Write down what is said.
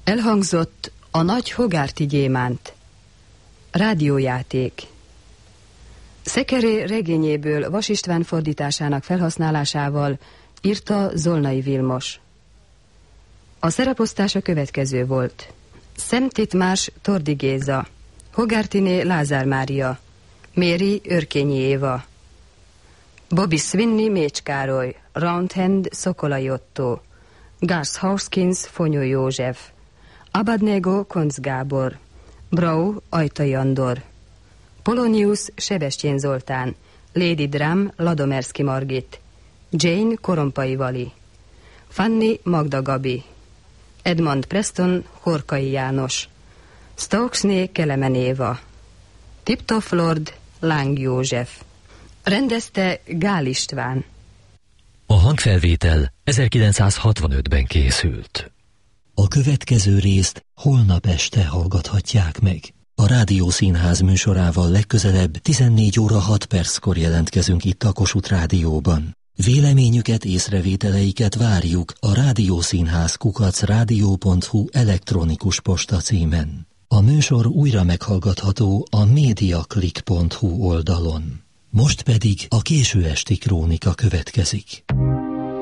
Elhangzott a nagy Hogarthi gyémánt. Rádiójáték. Szekeré regényéből Vas István fordításának felhasználásával írta Zolnai Vilmos. A szereposztás a következő volt. Szent Titmás Tordi Géza, Hogarthiné Lázár Mária, Méri Örkényi Éva, Bobby Swinny Mécs Károly, Roundhand Szokolai Otto, Garth Hawkins Fonyó József, Abadnego Koncz Gábor, Brau Ajtai Andor, Polonius Sebestyén Zoltán, Lady Drum Ladomerszki Margit, Jane Korompai Vali, Fanny Magda Gabi, Edmond Preston Horkai János, Stokesné Kelemen Éva, Tiptoff Lord Láng József. Rendezte Gál István. A hangfelvétel 1965-ben készült. A következő részt holnap este hallgathatják meg. A Rádiószínház műsorával legközelebb 14 óra 6 perckor jelentkezünk itt a Kossuth Rádióban. Véleményüket, észrevételeiket várjuk a rádiószínház@radio.hu elektronikus posta címen. A műsor újra meghallgatható a mediaclick.hu oldalon. Most pedig a késő esti krónika következik.